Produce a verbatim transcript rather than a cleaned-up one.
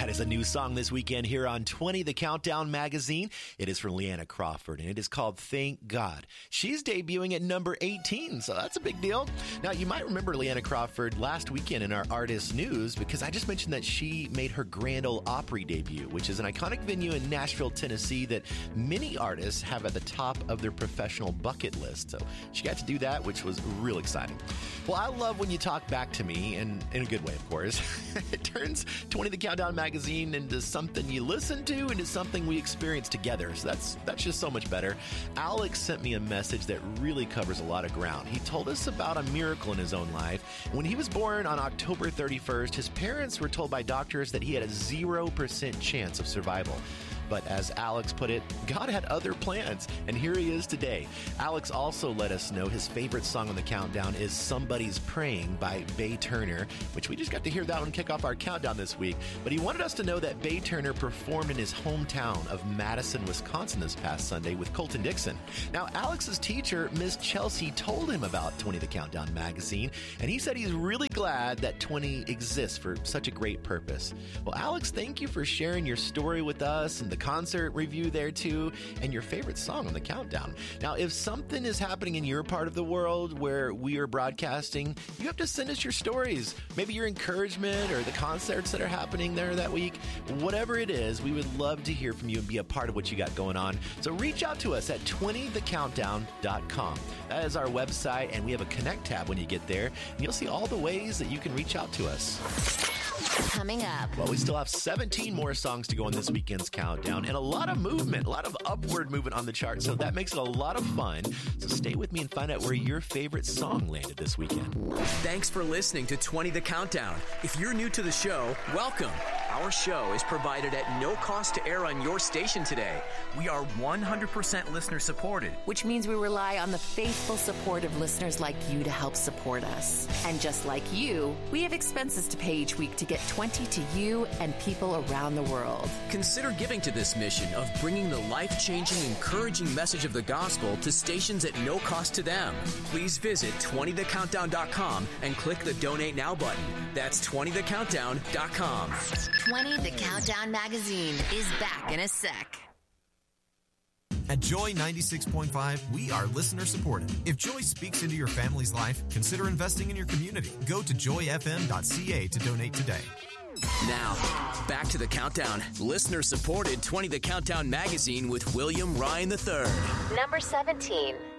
That is a new song this weekend here on twenty, the Countdown magazine. It is from Leanna Crawford, and it is called Thank God. She's debuting at number eighteen, so that's a big deal. Now, you might remember Leanna Crawford last weekend in our Artist News because I just mentioned that she made her Grand Ole Opry debut, which is an iconic venue in Nashville, Tennessee that many artists have at the top of their professional bucket list. So she got to do that, which was real exciting. Well, I love when you talk back to me, and in a good way, of course. It turns twenty, the Countdown magazine into something you listen to, into something we experience together. So that's that's just so much better. Alex sent me a message that really covers a lot of ground. He told us about a miracle in his own life. When he was born on October thirty-first, his parents were told by doctors that he had a zero percent chance of survival. But as Alex put it, God had other plans, and here he is today. Alex also let us know his favorite song on the countdown is Somebody's Praying by Bay Turner, which we just got to hear that one kick off our countdown this week. But he wanted us to know that Bay Turner performed in his hometown of Madison, Wisconsin this past Sunday with Colton Dixon. Now, Alex's teacher, Miss Chelsea, told him about twenty, the Countdown magazine, and he said he's really glad that twenty exists for such a great purpose. Well, Alex, thank you for sharing your story with us and the concert review there too, and your favorite song on the countdown. Now, if something is happening in your part of the world where we are broadcasting, you have to send us your stories. Maybe your encouragement or the concerts that are happening there that week. Whatever it is, we would love to hear from you and be a part of what you got going on. So reach out to us at twenty the countdown dot com. That is our website, and we have a Connect tab when you get there, and you'll see all the ways that you can reach out to us. Coming up. Well, we still have seventeen more songs to go in this weekend's countdown and a lot of movement, a lot of upward movement on the chart. So that makes it a lot of fun. So stay with me and find out where your favorite song landed this weekend. Thanks for listening to twenty the Countdown. If you're new to the show, welcome. Our show is provided at no cost to air on your station today. We are one hundred percent listener supported, which means we rely on the faithful support of listeners like you to help support us. And just like you, we have expenses to pay each week to get twenty to you and people around the world. Consider giving to this mission of bringing the life-changing, encouraging message of the gospel to stations at no cost to them. Please visit twenty the countdown dot com and click the Donate Now button. That's twenty the countdown dot com. twenty, the Countdown magazine is back in a sec. At Joy ninety-six point five, we are listener supported. If Joy speaks into your family's life, consider investing in your community. Go to joy f m dot c a to donate today. Now, back to the countdown. Listener supported twenty the Countdown magazine with William Ryan the third. Number seventeen.